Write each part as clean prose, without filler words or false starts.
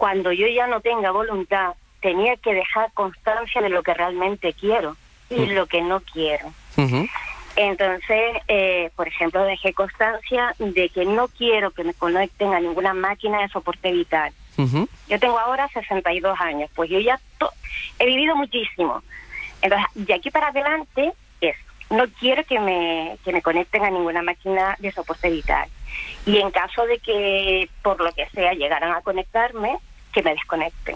cuando yo ya no tenga voluntad, tenía que dejar constancia de lo que realmente quiero y lo que no quiero. Entonces, por ejemplo, dejé constancia de que no quiero que me conecten a ninguna máquina de soporte vital. Yo tengo ahora 62 años, pues yo ya he vivido muchísimo. Entonces, de aquí para adelante, no quiero que me conecten a ninguna máquina de soporte vital. Y en caso de que, por lo que sea, llegaran a conectarme, que me desconecten.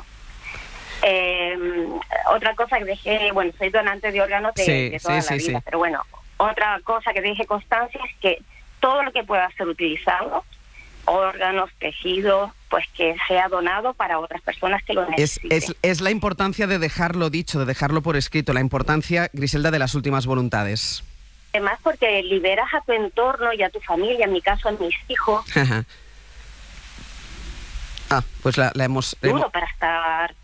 Otra cosa que dejé, bueno, soy donante de órganos de toda la vida, pero bueno, otra cosa que dejé constancia es que todo lo que pueda ser utilizado, órganos, tejidos, pues que sea donado para otras personas que lo necesiten. Es la importancia de dejarlo dicho, de dejarlo por escrito, la importancia, Griselda, de las últimas voluntades. Además, porque liberas a tu entorno y a tu familia, en mi caso a mis hijos. Pues la hemos... Duro para estar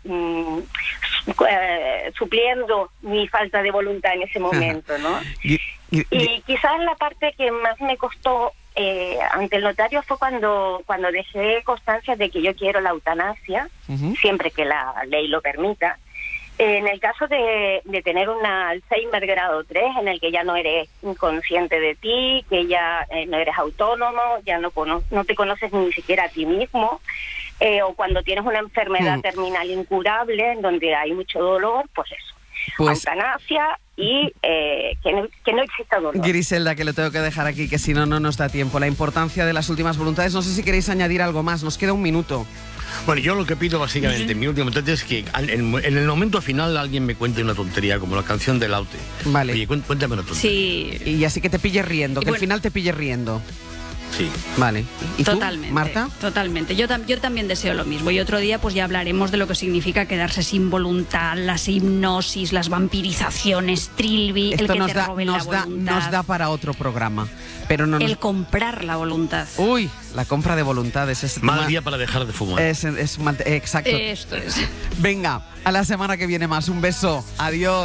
supliendo mi falta de voluntad en ese momento, ¿no? Y quizás la parte que más me costó ante el notario fue cuando dejé constancia de que yo quiero la eutanasia, siempre que la ley lo permita. En el caso de tener una Alzheimer grado 3, en el que ya no eres consciente de ti, que ya no eres autónomo, ya no te conoces ni siquiera a ti mismo, o cuando tienes una enfermedad terminal incurable, en donde hay mucho dolor, pues eso. Eutanasia y que no exista dolor. Griselda, que lo tengo que dejar aquí, que si no, no nos da tiempo. La importancia de las últimas voluntades. No sé si queréis añadir algo más. Nos queda un minuto. Bueno, yo lo que pido básicamente, mi último intento es que en el momento final alguien me cuente una tontería, como la canción del Aute. Vale. Oye, cuéntame una tontería. Sí. Y así que te pilles riendo, que al final te pilles riendo. Sí. Vale. ¿Y totalmente, tú, Marta? Totalmente. Yo también deseo lo mismo. Y otro día pues ya hablaremos de lo que significa quedarse sin voluntad, las hipnosis, las vampirizaciones, Trilby, esto el que te robe la voluntad. Nos da para otro programa. Pero el comprar la voluntad. Uy, la compra de voluntades. Mal día para dejar de fumar. Exacto. Esto es. Venga, a la semana que viene más. Un beso. Adiós.